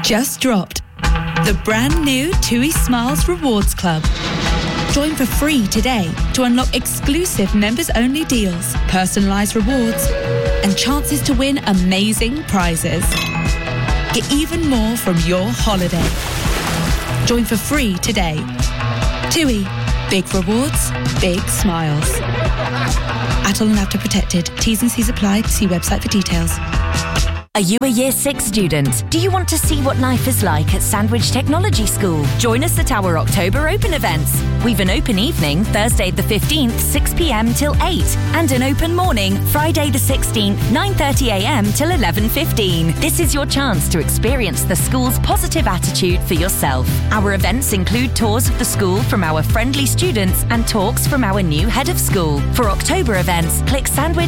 Just dropped. The brand new TUI Smiles Rewards Club. Join for free today to unlock exclusive members-only deals, personalised rewards, and chances to win amazing prizes. Get even more from your holiday. Join for free today. TUI. Big rewards, big smiles. Atoll and After Protected. T's and C's apply. See website for details. Are you a Year 6 student? Do you want to see what life is like at Sandwich Technology School? Join us at our October Open events. We've an open evening, Thursday the 15th, 6pm till 8. And an open morning, Friday the 16th, 9:30am till 11:15. This is your chance to experience the school's positive attitude for yourself. Our events include tours of the school from our friendly students and talks from our new head of school. For October events, click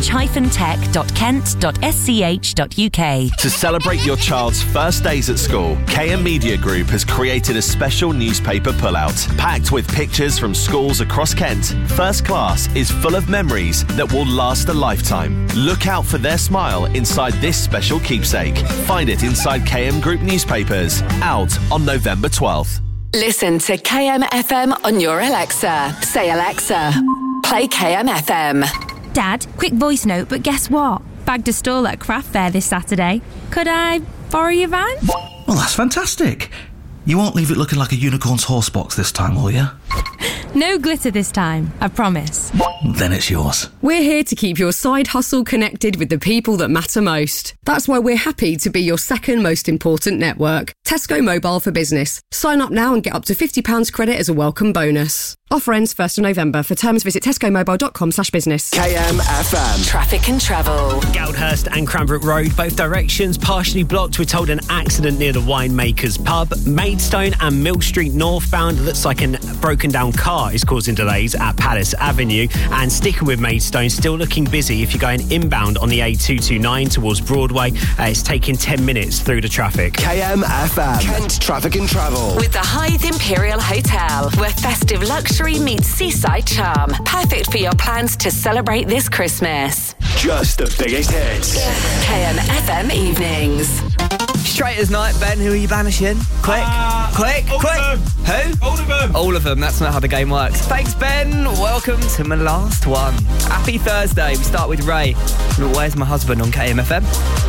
sandwich-tech.kent.sch.uk. To celebrate your child's first days at school, KM Media Group has created a special newspaper pullout. Packed with pictures from schools across Kent, First Class is full of memories that will last a lifetime. Look out for their smile inside this special keepsake. Find it inside KM Group newspapers, out on November 12th. Listen to KM FM on your Alexa. Say, Alexa, play KM FM. Dad, quick voice note, but guess what? Bagged a stall at a craft fair this Saturday. Could I borrow your van? Well, that's fantastic. You won't leave it looking like a unicorn's horse box this time, will you? No glitter this time, I promise. Then it's yours. We're here to keep your side hustle connected with the people that matter most. That's why we're happy to be your second most important network. Tesco Mobile for Business. Sign up now and get up to £50 credit as a welcome bonus. Offer ends 1st of November. For terms, visit tescomobile.com/business. KM FM. Traffic and travel. Goudhurst and Cranbrook Road, both directions partially blocked. We're told an accident near the Winemaker's Pub. Maidstone and Mill Street northbound looks like a broken down car is causing delays at Palace Avenue. And sticking with Maidstone, still looking busy if you're going inbound on the A229 towards Broadway. It's taking 10 minutes through the traffic. KM FM. Kent Traffic and Travel. With the Hythe Imperial Hotel, where festive luxury meets seaside charm. Perfect for your plans to celebrate this Christmas. Just the biggest hits. KM FM evenings. Straight as night, Ben. Who are you banishing? Quick. Who? All of them. All of them. That's not how the game works. Thanks, Ben. Welcome to my last one. Happy Thursday. We start with Ray. Where's My Husband on KMFM.